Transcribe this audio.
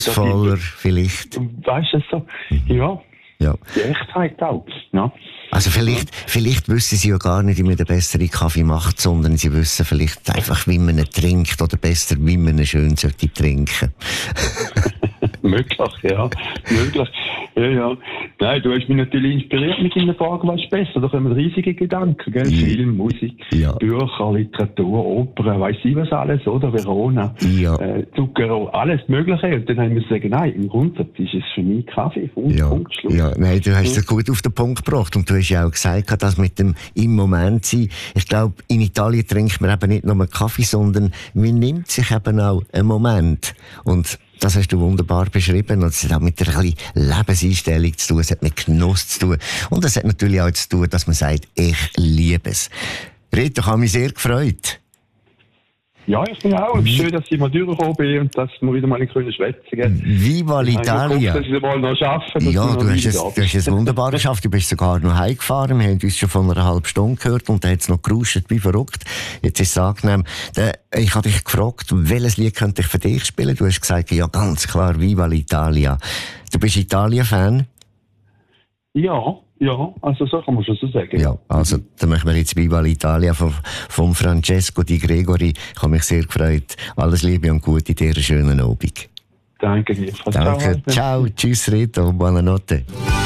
voller vielleicht. Weißt du so? Ja. Ja. Die Echtheit auch. Ja. Also vielleicht wissen sie ja gar nicht, wie man den besseren Kaffee macht, sondern sie wissen vielleicht einfach, wie man ihn trinkt oder besser, wie man ihn schön sollte trinken. Möglich, ja. Möglich. Ja. Nein, du hast mich natürlich inspiriert mit deiner Frage, was ist besser? Da kommen riesige Gedanken, gell? Ja. Film, Musik, Ja. Bücher, Literatur, Opern, weiss ich was alles, oder? Verona, Ja. Zucchero, alles Mögliche. Und dann haben wir gesagt, nein, im Grundsatz ist es für mich Kaffee. Punkt, Schluss. Ja, nein, du hast es gut auf den Punkt gebracht. Und du hast ja auch gesagt, dass mit dem im Moment sein. Ich glaube, in Italien trinkt man eben nicht nur einen Kaffee, sondern man nimmt sich eben auch einen Moment. Und das hast du wunderbar beschrieben. Und es hat auch mit einer Lebenseinstellung zu tun, es hat mit Genuss zu tun. Und es hat natürlich auch zu tun, dass man sagt, ich liebe es. Rita, ich habe mich sehr gefreut. Ja, ich bin auch. Es ist schön, dass ich mal durchgekommen bin und dass wir wieder mal in Grünen schwätzen. Viva l'Italia! Ich hoffe, dass ich mal noch schaffen. Ja, du hast es wunderbar geschafft. Du bist sogar noch heimgefahren. Wir haben uns schon von einer halben Stunde gehört und dann hat es noch geruscht wie verrückt. Jetzt ist es angenehm. Ich habe dich gefragt, welches Lied könnte ich für dich spielen? Du hast gesagt, ja, ganz klar, Viva l'Italia. Du bist Italien-Fan? Ja, also so kann man schon so sagen. Ja, also dann machen wir jetzt Viva l'Italia von Francesco Di Gregori. Ich habe mich sehr gefreut. Alles Liebe und Gute dir, einen schönen Abend. Danke dir. Danke, ciao, tschüss Rito, buonanotte.